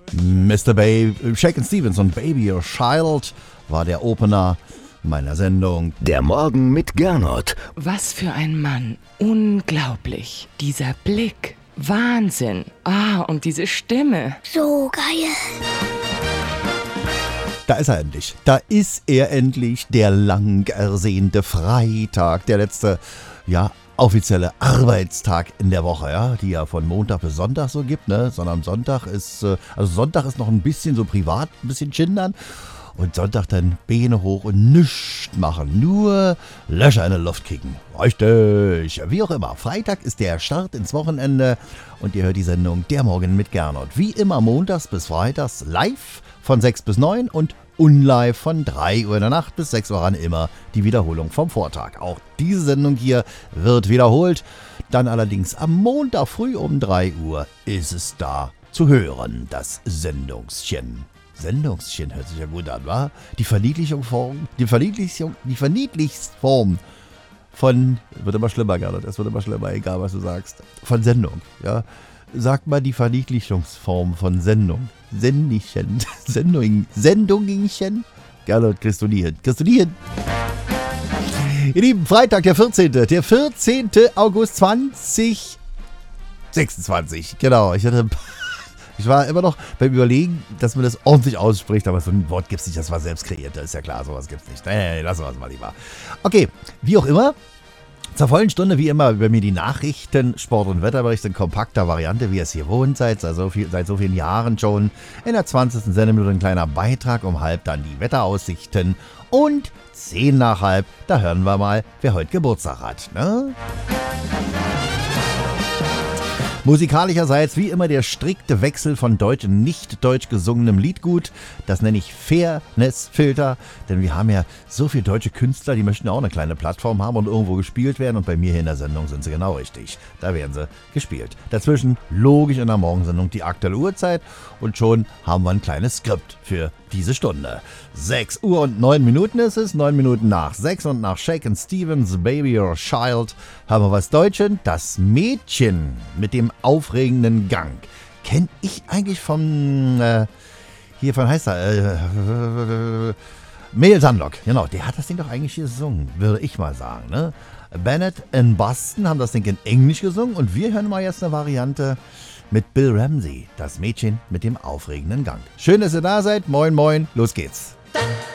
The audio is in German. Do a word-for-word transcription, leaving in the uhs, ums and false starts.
Mister Baby, Shakin' Stevens und Baby or Child war der Opener meiner Sendung. Der Morgen mit Gernot. Was für ein Mann. Unglaublich. Dieser Blick. Wahnsinn. Ah, und diese Stimme. So geil. Da ist er endlich. Da ist er endlich, der lang ersehnte Freitag, der letzte, ja, offizielle Arbeitstag in der Woche, ja, die ja von Montag bis Sonntag so gibt, ne, sondern Sonntag ist, also Sonntag ist noch ein bisschen so privat, ein bisschen chindern und Sonntag dann Beine hoch und nichts machen, nur Löcher in die Luft kicken. Richtig, wie auch immer. Freitag ist der Start ins Wochenende und ihr hört die Sendung Der Morgen mit Gernot. Wie immer montags bis freitags live von sechs bis neun und unlive von drei Uhr in der Nacht bis sechs Uhr an immer die Wiederholung vom Vortag. Auch diese Sendung hier wird wiederholt. Dann allerdings am Montag früh um drei Uhr ist es da zu hören, das Sendungschen. Sendungschen hört sich ja gut an, wa? Die Verniedlichung Form, die Verniedlichung, die Verniedlichungsform von, wird immer schlimmer, Gernot, es wird immer schlimmer, egal was du sagst, von Sendung, ja. Sag mal die Verniedlichungsform von Sendung. Sendlichen. Sendung. Sendungchen. Gernot, kriegst du nie hin. Kriegst du nie hin. Ihr Lieben, Freitag, der vierzehnte. Der vierzehnte August zwanzig sechsundzwanzig. Genau. Ich hatte, ich war immer noch beim Überlegen, dass man das ordentlich ausspricht, aber so ein Wort gibt es nicht, das war selbst kreiert. Das ist ja klar, sowas gibt es nicht. Nee, nee, nee, lassen wir es mal lieber. Okay, wie auch immer. Zur vollen Stunde, wie immer, über mir die Nachrichten, Sport- und Wetterbericht in kompakter Variante, wie ihr es hier wohnt seid, seit so, viel, seit so vielen Jahren schon. In der zwanzigsten Sendeminute ein kleiner Beitrag, um halb dann die Wetteraussichten. Und zehn nach halb, da hören wir mal, wer heute Geburtstag hat, ne? Musikalischerseits wie immer der strikte Wechsel von deutsch und nicht deutsch gesungenem Liedgut. Das nenne ich Fairness-Filter, denn wir haben ja so viele deutsche Künstler, die möchten auch eine kleine Plattform haben und irgendwo gespielt werden. Und bei mir hier in der Sendung sind sie genau richtig. Da werden sie gespielt. Dazwischen logisch in der Morgensendung die aktuelle Uhrzeit und schon haben wir ein kleines Skript für diese Stunde. sechs Uhr und neun Minuten ist es, neun Minuten nach sechs und nach Shakin' Stevens, Baby or Child, haben wir was Deutsches. Das Mädchen mit dem aufregenden Gang. Kenn ich eigentlich vom, äh, hier von heißt er, äh, Mel Sandlock, genau, der hat das Ding doch eigentlich gesungen, würde ich mal sagen, ne? Bennett in Boston haben das Ding in Englisch gesungen und wir hören mal jetzt eine Variante mit Bill Ramsey, das Mädchen mit dem aufregenden Gang. Schön, dass ihr da seid, moin moin, los geht's.